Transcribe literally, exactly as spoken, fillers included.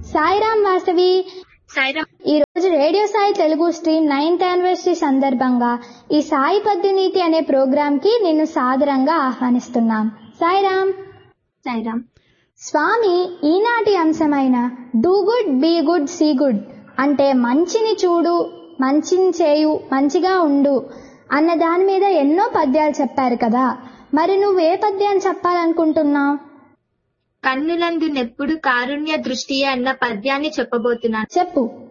సాయిరామ్ వాసవి. సాయిరామ్. ఈ రోజు radio Sai Telugu stream ninth anniversary సందర్భంగా ఈ సాయి పద్యనీతి అనే ప్రోగ్రామ్ కి నిన్ను సాదరంగా ఆహ్వానిస్తున్నాం. సాయిరామ్. సాయిరామ్. స్వామి ఈనాటి అంశమైన do good be good see good అంటే మంచిని చూడు, మంచిని చేయు, మంచిగా ఉండు అన్న దాని మీద ఎన్నో పద్యాలు చెప్పారు కదా. మరి నువ్వు ఏ పద్యాన్ని చెప్పాలనుకుంటున్నావు? కన్నులందు నెప్పుడు కారుణ్య దృష్టి అన్న పద్యాన్ని చెప్పబోతున్నాను. చెప్పు.